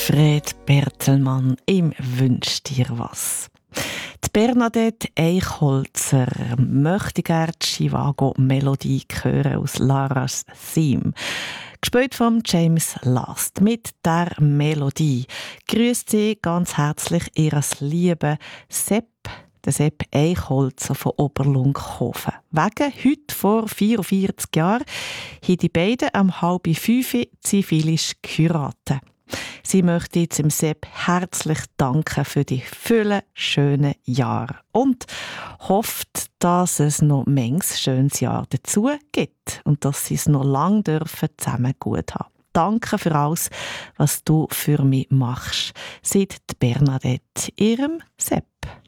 Fred Bertelmann im «Wünsch dir was». Die Bernadette Eichholzer möchte gerne die Chivago-Melodie hören aus Laras Theme. Gespielt von James Last. Mit der Melodie grüßt sie ganz herzlich ihres lieben Sepp, der Sepp Eichholzer von Oberlunkhofen. Wegen heute vor 44 Jahren haben die beiden am 4:30 zivilisch geheiratet. Sie möchte jetzt dem Sepp herzlich danken für die vielen schönen Jahre und hofft, dass es noch manches schönes Jahr dazu gibt und dass sie es noch lange dürfen zusammen gut haben. Danke für alles, was du für mich machst, sagt Bernadette ihrem Sepp.